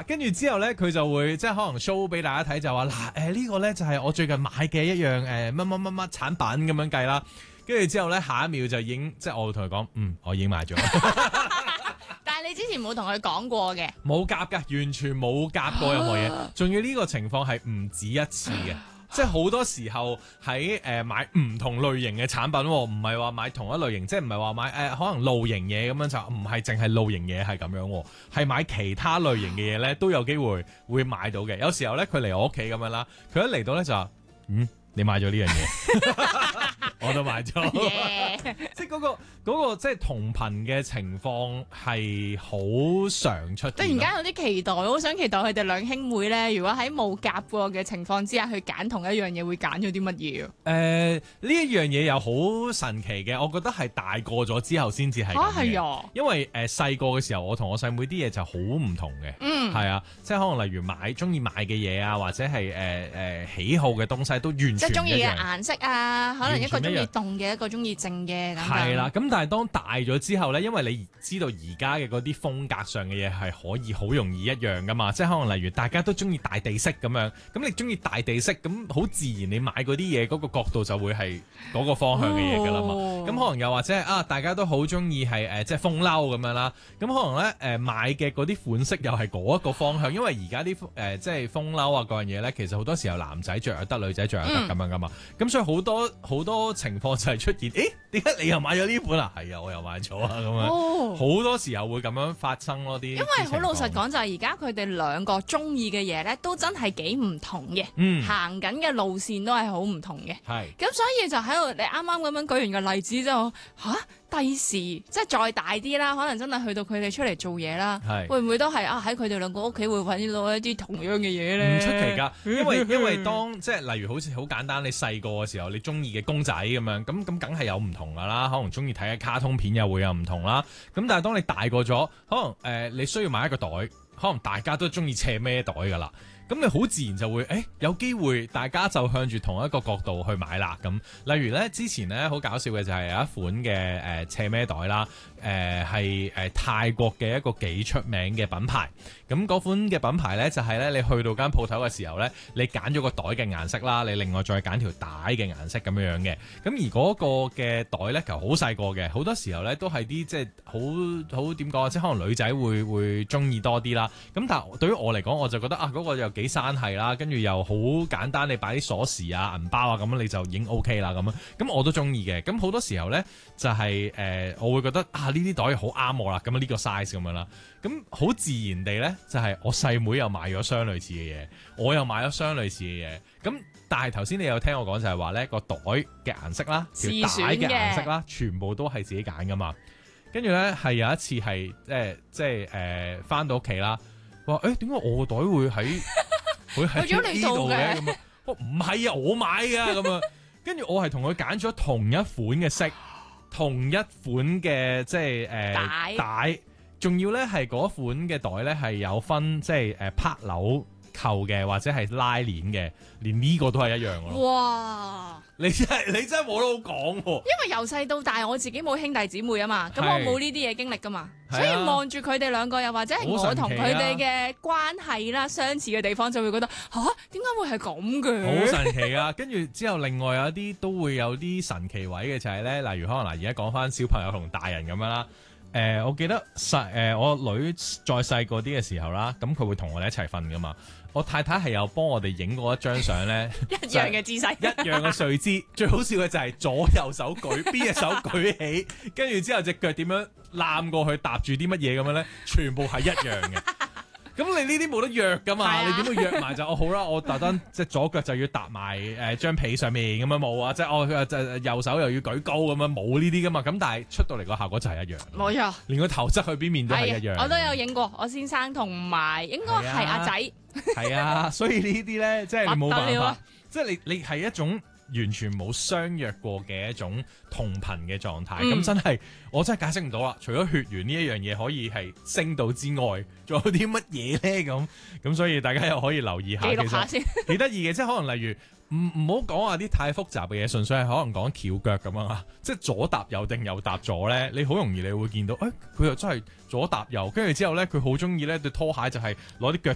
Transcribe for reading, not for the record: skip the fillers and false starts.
跟住之後咧，佢就會即係可能 show 俾大家睇，就話嗱呢個咧就係我最近買嘅一樣乜乜乜乜產品咁樣計啦。跟住之後咧，下一秒就已經即係我會同佢講，我已經買咗。 但係你之前冇同佢講過嘅， 冇夾㗎，完全冇夾過任何嘢。仲要呢個情況係唔止一次嘅。即係好多時候喺買唔同類型嘅產品，唔係話買同一類型，即係唔係話買可能露營嘢咁樣，就唔係淨係露營嘢係咁樣，係買其他類型嘅嘢咧都有機會買到嘅。有時候咧佢嚟我屋企咁樣啦，佢一嚟到咧就話你買咗呢樣嘢，我都買咗。即係嗰個即係同頻嘅情況係好常出現。 突然間有啲期待，我好想期待佢哋兩兄妹咧，如果喺冇夾過嘅情況之下去揀同一樣嘢，會揀咗啲乜嘢？ 呢一樣嘢又好神奇嘅，我覺得係大個咗之後先至係咁嘅。 係啊， 因為細個嘅時候，我同我細妹啲嘢就好唔同嘅。係啊，即係可能例如中意買嘅嘢啊，或者係喜好嘅東西都完全唔一樣。即係中意嘅顏色啊，可能一個中意凍嘅，一個中意靜嘅咁。係啦，咁但係當大咗之後咧，因為你知道而家嘅嗰啲風格上嘅嘢係可以好容易一樣噶嘛，即係可能例如大家都中意大地色咁樣，咁你中意大地色，咁好自然你買嗰啲嘢嗰個角度就會係嗰個方向嘅嘢噶啦嘛。咁可能又或者係大家都好中意係即係風褸咁樣啦，咁可能咧買嘅嗰啲款式又係嗰一個方向，因為而家啲即係風褸啊嗰樣嘢咧，其實好多時候男仔着又得，女仔着又得咁樣噶嘛。咁所以好多情況就係出現，點解你又買咗呢款啊？係啊，我又買咗啊咁樣。好多時候會咁樣發生咯，啲因為好老實講就係而家佢哋兩個中意嘅嘢咧，都真係幾唔同嘅，行緊嘅路線都係好唔同嘅。係咁，所以就喺度你啱啱咁樣舉完個例子之後，第時即係再大啲啦，可能真係去到佢哋出嚟做嘢啦，會唔會都係喺佢哋兩個屋企會揾到一啲同樣嘅嘢咧？唔出奇㗎，因為當即係例如好似好簡單，你細個嘅時候你中意嘅公仔咁樣，咁梗係有唔同㗎啦，可能中意睇嘅卡通片又會有唔同啦。咁但係當你大個咗，可能你需要買一個袋，可能大家都中意斜孭袋㗎啦。咁你好自然就會，有機會大家就向住同一個角度去買啦。咁例如咧，之前咧好搞笑嘅就係有一款嘅斜孭袋啦，係泰國嘅一個幾出名嘅品牌。咁嗰款嘅品牌咧就係咧，你去到間鋪頭嘅時候咧，你揀咗個袋嘅顏色啦，你另外再揀條帶嘅顏色咁樣樣嘅。咁而嗰個嘅袋咧，其實好細個嘅，好多時候咧都係啲即係好點講啊，即係可能女仔會中意多啲啦。咁但係對於我嚟講，我就覺得嗰個又幾生係啦，跟住又好簡單，你擺啲鎖匙啊、銀包啊咁樣你就已經 OK 啦咁樣。咁我都中意嘅。咁好多時候咧就係我會覺得呢啲袋好啱我啦，咁呢個 size 咁樣啦。咁好自然地咧就係我細妹又買咗相類似嘅嘢，我又買咗相類似嘅嘢。咁但係頭先你有聽我講就係話咧個袋嘅顏色啦、條帶嘅顏色啦，全部都係自己揀噶嘛。跟住咧係有一次係即係翻到屋企啦，話點解我個袋會喺呢度嘅咁啊？唔係啊，我買㗎咁啊。跟住我係同佢揀咗同一款嘅色，同一款嘅即係帶，仲要咧係嗰款嘅袋咧係有分即係拍鈕扣嘅或者係拉鏈嘅，連呢個都係一樣咯。哇！你真係冇得好講喎。 因為由細到大我自己冇兄弟姊妹啊嘛，咁我冇呢啲嘢經歷噶嘛，所以望住佢哋兩個又或者係我同佢哋嘅關係啦、相似嘅地方，就會覺得點解會係咁嘅？ 好神奇啊！跟住之後另外有啲都會有啲神奇位嘅就係咧，例如可能而家講翻小朋友同大人咁樣啦。我記得我女再細個啲嘅時候啦，咁佢會同我哋一齊瞓噶嘛。我太太係有幫我哋影過一張相咧， 一樣嘅姿勢， 一樣嘅睡姿。最好笑嘅就係左右手舉，邊隻手舉起，跟住之後隻腳點樣攬過去搭住啲乜嘢咁樣咧，全部係一樣嘅。咁你呢啲冇得約噶嘛？你點會約埋就好啦？我特登即係左腳就要搭埋張被上面咁樣冇啊！即係右手又要舉高咁樣冇呢啲噶嘛？咁但係出到嚟個效果就係一樣。冇錯，連個頭側去邊面都係一樣。 我都有影過，我先生同埋應該係阿仔。 係啊，所以呢啲咧即係你冇辦法，即係你係一種完全冇相約過嘅一種同頻嘅狀態，咁真係我真係解釋唔到啦。除咗血緣呢一樣嘢可以係升到之外，仲有啲乜嘢咧？咁所以大家又可以留意下， 記錄下先， 幾得意嘅。即係可能例如唔好講話啲太複雜嘅嘢，純粹係可能講翹腳咁啊，即係左搭右定右搭左咧，你好容易你會見到，佢又真係左搭右，跟住之後咧佢好中意咧對拖鞋就係攞啲腳